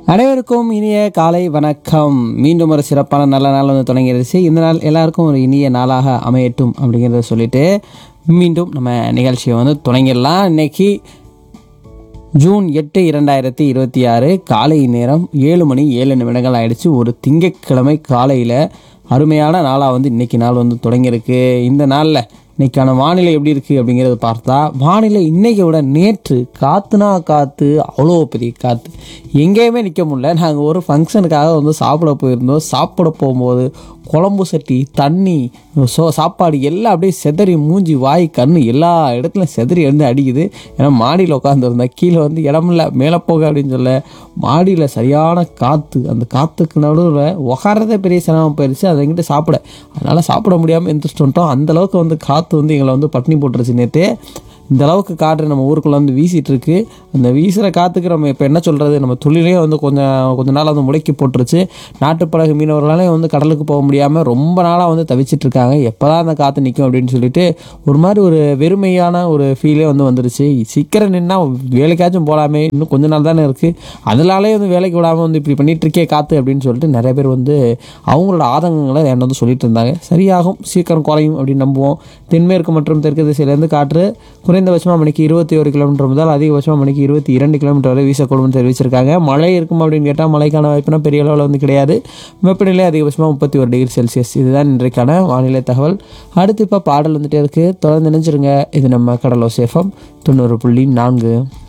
அனைவருக்கும் இனிய காலை வணக்கம். மீண்டும் ஒரு சிறப்பான நல்ல நாள் வந்து தொடங்கிடுச்சு. இந்த நாள் எல்லாருக்கும் ஒரு இனிய நாளாக அமையட்டும் அப்படிங்கிறத சொல்லிட்டு மீண்டும் நம்ம நிகழ்ச்சியை வந்து தொடங்கிடலாம். இன்னைக்கு ஜூன் 8 2026 காலை நேரம் 7:07 ஆயிடுச்சு. ஒரு திங்கட்கிழமை காலையில் அருமையான நாளாக வந்து இன்றைக்கி நாள் வந்து தொடங்கியிருக்கு. இந்த நாளில் இன்றைக்கான வானிலை எப்படி இருக்குது அப்படிங்கிறத பார்த்தா, வானிலை இன்றைக்கி விட நேற்று காற்றுனா காற்று, அவ்வளோ பெரிய காற்று, எங்கேயுமே நிற்க முடியல. நாங்கள் ஒரு ஃபங்க்ஷனுக்காக வந்து சாப்பிட போயிருந்தோம். சாப்பிட போகும்போது குழம்பு சட்டி, தண்ணி, சாப்பாடு எல்லாம் அப்படியே செதறி மூஞ்சி, வாய், கண் எல்லா இடத்துலையும் செதறி வந்து அடிக்குது. ஏன்னா மாடியில் உட்காந்துருந்தேன், கீழே வந்து இடமில்ல, மேலே போக அப்படின்னு சொல்ல மாடியில் சரியான காற்று. அந்த காற்றுக்கு நடுவில் உக்காரதே பெரிய சிரமம் போயிடுச்சு. அதை எங்கிட்ட அதனால் சாப்பிட முடியாமல் எந்திரிச்சிட்டு வந்துட்டோம். அந்தளவுக்கு வந்து காற்று வந்து எங்களை வந்து பட்டினி போட்டுருச்சு நேற்று. இந்த அளவுக்கு காற்று நம்ம ஊருக்குள்ளே வந்து வீசிகிட்டு இருக்கு. அந்த வீசுகிற காற்றுக்கு நம்ம இப்போ என்ன சொல்கிறது, நம்ம தொழிலே வந்து கொஞ்ச நாள் வந்து முடக்கி போட்டுருச்சு. நாட்டுப்படகு மீனவர்களாலே வந்து கடலுக்கு போக முடியாமல் ரொம்ப நாளாக வந்து தவிச்சிட்ருக்காங்க. எப்போ தான் அந்த காற்று நிற்கும் அப்படின்னு சொல்லிட்டு ஒரு மாதிரி ஒரு வெறுமையான ஒரு ஃபீலே வந்து வந்துருச்சு. சீக்கிரம் நின்னா வேலைக்காச்சும் போகலாமே, இன்னும் கொஞ்ச நாள் தானே இருக்குது, அதனாலே வந்து வேலைக்கு விடாமல் வந்து இப்படி பண்ணிகிட்ருக்கே காற்று அப்படின்னு சொல்லிட்டு நிறைய பேர் வந்து அவங்களோட ஆதங்கங்களை என்கிட்ட வந்து சொல்லிட்டு இருந்தாங்க. சரியாகும், சீக்கிரம் குறையும் அப்படின்னு நம்புவோம். தென்மேற்கு மற்றும் தெற்கு திசையிலேருந்து காற்று குறைந்தபட்சமாக மணிக்கு 21 கிலோமீட்டர் முதல் அதிகபட்சமாக மணிக்கு 22 கிலோமீட்டர் வரை வீசக்கூடும் தெரிவிச்சிருக்காங்க. மழை இருக்கும் அப்படின்னு கேட்டால் மழைக்கான வாய்ப்புனா பெரிய அளவில் வந்து கிடையாது. வெப்பநிலை அதிகபட்சமாக 31 டிகிரி செல்சியஸ். இதுதான் இன்றைக்கான வானிலை தகவல். அடுத்து இப்போ பாடல் வந்துட்டே இருக்குது. தொடர்ந்து நினைச்சிருங்க. இது நம்ம கடலோசை FM 90.4.